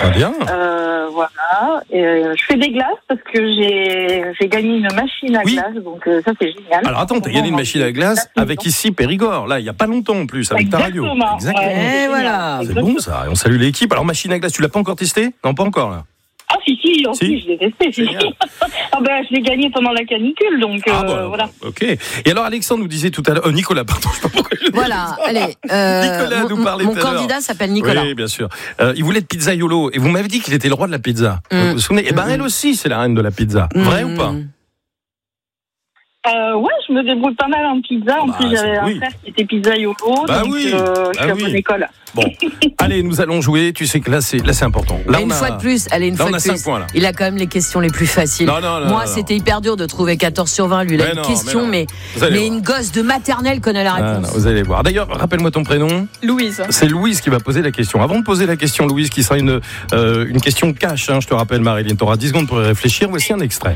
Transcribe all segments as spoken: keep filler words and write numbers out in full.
Très bien. Euh, voilà. Et, euh, je fais des glaces parce que j'ai, j'ai gagné une machine à oui. glace, donc euh, ça c'est génial. Alors attends, t'as gagné une machine à glace avec ici Périgord, là, il n'y a pas longtemps en plus, avec Exactement. ta radio. Exactement. Ouais, Et voilà. C'est bon ça, et on salue l'équipe. Alors machine à glace, tu l'as pas encore testée ? Non, pas encore là. Ah si, si, en Si. plus, je l'ai testé. Si. Ah ben, je l'ai gagné pendant la canicule, donc euh, Ah bah, voilà. ok. Et alors Alexandre nous disait tout à l'heure, oh, Nicolas, pardon, je sais pas pourquoi je Voilà, allez. Euh, Nicolas nous mon, parlait mon tout à l'heure. candidat s'appelle Nicolas. Oui, bien sûr. Euh, il voulait être pizzaiolo, et vous m'avez dit qu'il était le roi de la pizza. Mm. Vous vous souvenez ? Eh ben Mm. elle aussi, c'est la reine de la pizza. Mm. Vrai ou pas ? Euh, ouais, je me débrouille pas mal en pizza. En Bah, plus, j'avais c'est- un oui. frère qui était pizzaïolo, Bah donc oui. euh, Bah je suis à oui. bonne école. Bon, allez, nous allons jouer. Tu sais que là, c'est là, c'est important. Là, Et une on a... fois de plus, allez, une là, fois on de a plus. cinq points là. Il a quand même les questions les plus faciles. Non, non, non, Moi, non, non. c'était hyper dur de trouver quatorze sur vingt. Lui, il a Mais une non, question, mais mais, non. Vous allez mais voir. une gosse de maternelle connaît la Ah, réponse. non, vous allez voir. D'ailleurs, rappelle-moi ton prénom. Louise. C'est Louise qui va poser la question. Avant de poser la question, Louise, qui sera une, euh, une question cash, hein, je te rappelle, Marilyn, tu auras dix secondes pour y réfléchir. Voici un extrait.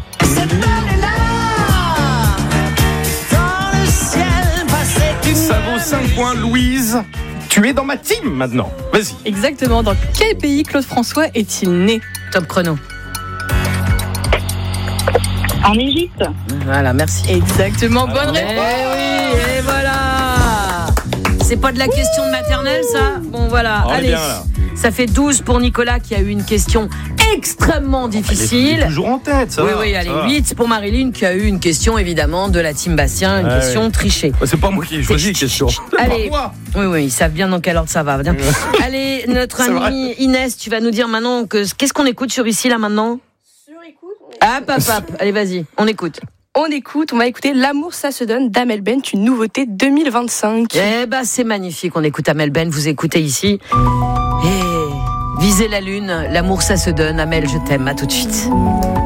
Ça vaut cinq points, Louise. Tu es dans ma team maintenant. Vas-y. Exactement. Dans quel pays Claude François est-il né ? Top chrono. En Égypte. Voilà, merci. Exactement. Bonne Eh réponse. oui, et voilà. C'est pas de la question de maternelle, ça ? Bon, voilà. On est Allez. bien, là. Ça fait douze pour Nicolas qui a eu une question extrêmement Il est- il est difficile. toujours en tête, ça Oui, va, oui, ça allez, va. huit pour Marilyn qui a eu une question évidemment de la team Bastien, une Ouais, question ouais. trichée. Ouais, c'est pas moi qui ai choisi les questions. C'est Allez. pas moi. Oui, oui, ils savent bien dans quel ordre ça va. Bien. Allez, notre C'est amie Inès, tu vas nous dire maintenant que, qu'est-ce qu'on écoute sur ici là maintenant ? Sur écoute. Ah, pap, pap. Allez, vas-y, on écoute. On écoute, on va écouter L'amour ça se donne d'Amel Bent, une nouveauté deux mille vingt-cinq. Eh ben, c'est magnifique. On écoute Amel Ben, vous écoutez ici. Et visez la lune, l'amour ça se donne. Amel, je t'aime. À tout de suite.